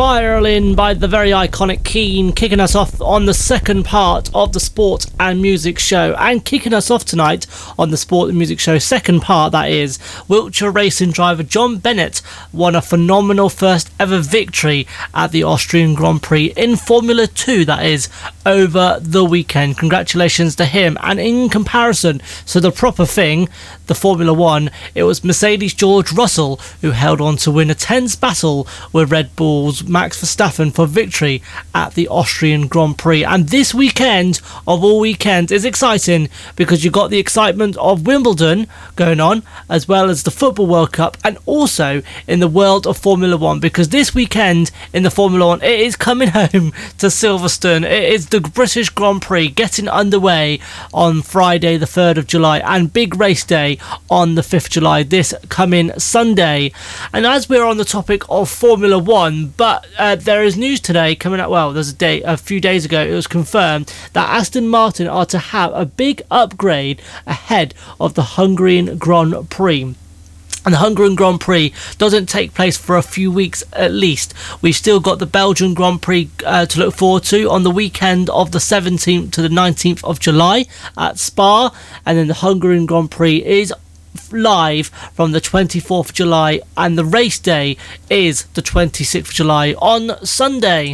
Spiraling by the very iconic Keane, kicking us off on the second part of the Sport and Music Show. And kicking us off tonight on the Sport and Music Show, second part that is, Wiltshire racing driver John Bennett won a phenomenal first ever victory at the Austrian Grand Prix in Formula 2, that is, over the weekend. Congratulations to him. And in comparison to the proper thing, the Formula 1, it was Mercedes' George Russell who held on to win a tense battle with Red Bull's Max Verstappen for victory at the Austrian Grand Prix. And this weekend of all weekends is exciting because you've got the excitement of Wimbledon going on, as well as the Football World Cup, and also in the world of Formula 1, because this weekend in the Formula 1 it is coming home to Silverstone. It is the British Grand Prix getting underway on Friday the 3rd of July and big race day on the 5th of July this coming Sunday. And as we're on the topic of Formula 1, but there is news today coming out. Well, there's a few days ago it was confirmed that Aston Martin are to have a big upgrade ahead of the Hungarian Grand Prix. And the Hungarian Grand Prix doesn't take place for a few weeks at least. We've still got the Belgian Grand Prix to look forward to on the weekend of the 17th to the 19th of July at Spa. And then the Hungarian Grand Prix is live from the 24th of July. And the race day is the 26th of July on Sunday.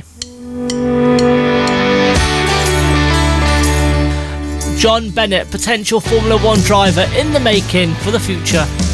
John Bennett, potential Formula 1 driver in the making for the future.